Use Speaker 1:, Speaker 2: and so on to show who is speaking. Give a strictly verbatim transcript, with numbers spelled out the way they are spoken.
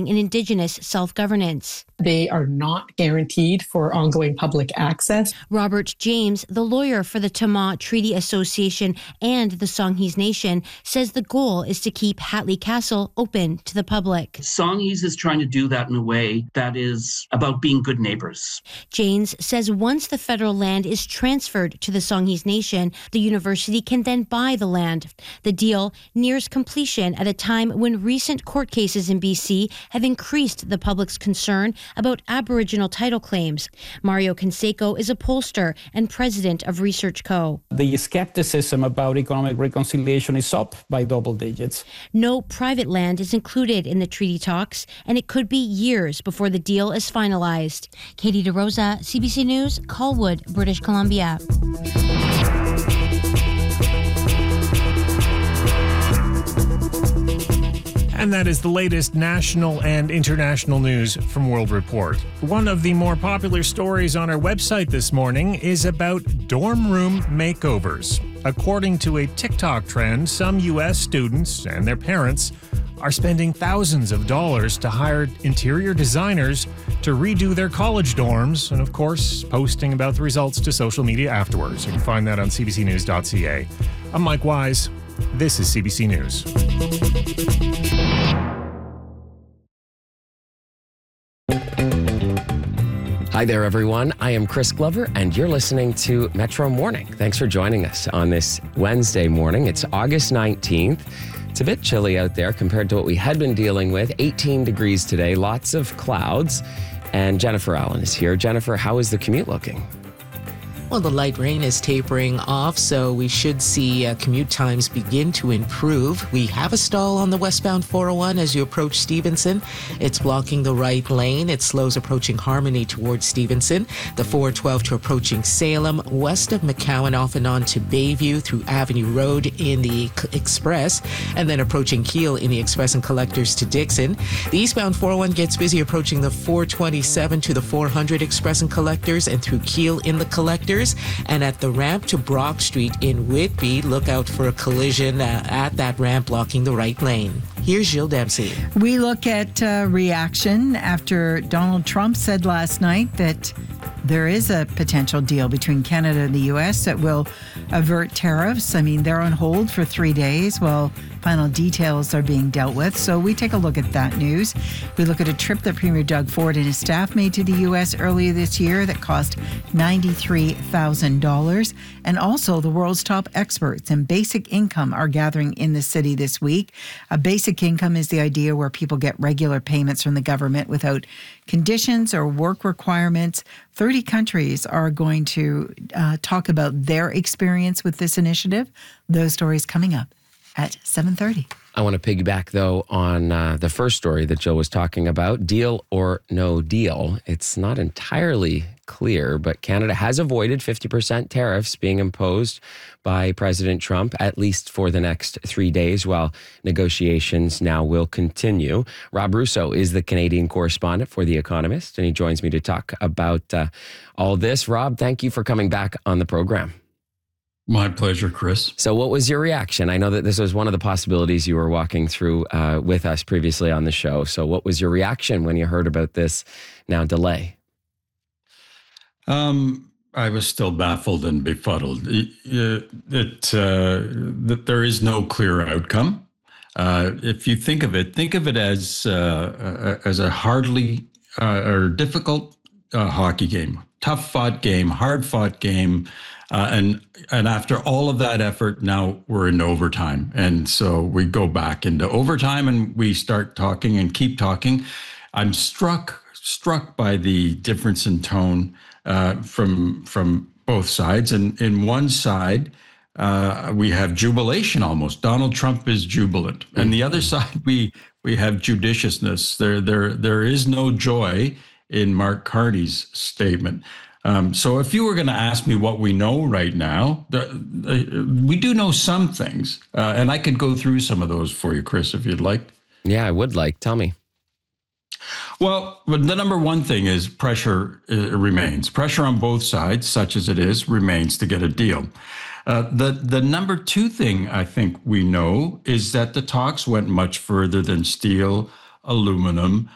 Speaker 1: in Indigenous self-governance.
Speaker 2: They are not guaranteed for ongoing public access.
Speaker 1: Robert James, the lawyer for the Tama Treaty Association and the Songhees Nation, says the goal is to keep Hatley Castle open to the public.
Speaker 3: Songhees is trying to do that in a way that is about being good neighbors.
Speaker 1: James says once the federal land is transferred to the Songhees Nation, the university can then buy the land. The deal nears completion at a time when recent court cases in B C have increased the public's concern about Aboriginal title claims. Mario Canseco is a pollster and president of Research Co.
Speaker 4: The skepticism about economic reconciliation is up by double digits.
Speaker 1: No private land is included in the treaty talks, and it could be years before the deal is finalized. Katie DeRosa, C B C News, Colwood, British Columbia.
Speaker 5: And that is the latest national and international news from World Report. One of the more popular stories on our website this morning is about dorm room makeovers. According to a TikTok trend, some U S students and their parents are spending thousands of dollars to hire interior designers to redo their college dorms, and of course, posting about the results to social media afterwards. You can find that on c b c news dot c a. I'm Mike Wise. This is C B C News.
Speaker 6: Hi there, everyone. I am Chris Glover, and you're listening to Metro Morning. Thanks for joining us on this Wednesday morning. It's August nineteenth. It's a bit chilly out there compared to what we had been dealing with. eighteen degrees today, lots of clouds. And Jennifer Allen is here. Jennifer, how is the commute looking?
Speaker 7: Well, the light rain is tapering off, so we should see uh, commute times begin to improve. We have a stall on the westbound four oh one as you approach Stevenson. It's blocking the right lane. It slows approaching Harmony towards Stevenson. The four twelve to approaching Salem, west of McCowan, off and on to Bayview through Avenue Road in the Express, and then approaching Keele in the Express and Collectors to Dixon. The eastbound four oh one gets busy approaching the four twenty-seven to the four hundred Express and Collectors and through Keele in the Collectors. And at the ramp to Brock Street in Whitby, look out for a collision uh, at that ramp blocking the right lane. Here's Jill Dempsey.
Speaker 8: We look at uh, reaction after Donald Trump said last night that there is a potential deal between Canada and the U S that will avert tariffs. I mean, they're on hold for three days while final details are being dealt with. So we take a look at that news. We look at a trip that Premier Doug Ford and his staff made to the U S earlier this year that cost ninety-three thousand dollars. And also the world's top experts in basic income are gathering in the city this week. A basic income is the idea where people get regular payments from the government without conditions or work requirements. thirty countries are going to uh, talk about their experience with this initiative. Those stories coming up at seven thirty.
Speaker 6: I want to piggyback, though, on uh, the first story that Jill was talking about, deal or no deal. It's not entirely clear, but Canada has avoided fifty percent tariffs being imposed by President Trump, at least for the next three days, while negotiations now will continue. Rob Russo is the Canadian correspondent for The Economist, and he joins me to talk about uh, all this. Rob, thank you for coming back on the program.
Speaker 9: My pleasure, Chris.
Speaker 6: So what was your reaction? I know that this was one of the possibilities you were walking through uh, with us previously on the show. So what was your reaction when you heard about this now delay?
Speaker 9: Um, I was still baffled and befuddled. It, it, uh, that there is no clear outcome. Uh, if you think of it, think of it as uh, as a hardly uh, or difficult uh, hockey game, tough fought game, hard fought game. Uh, and and after all of that effort, now we're in overtime. And so we go back into overtime and we start talking and keep talking. I'm struck struck by the difference in tone uh, from from both sides. And in one side, uh, we have jubilation almost. Donald Trump is jubilant. And the other side, we we have judiciousness. There there there is no joy in Mark Carney's statement. Um, so if you were going to ask me what we know right now, the, the, we do know some things, uh, and I could go through some of those for you, Chris, if you'd like.
Speaker 6: Yeah, I would like. Tell me.
Speaker 9: Well, the number one thing is pressure uh, remains. Pressure on both sides, such as it is, remains to get a deal. Uh, the, the number two thing I think we know is that the talks went much further than steel, aluminum,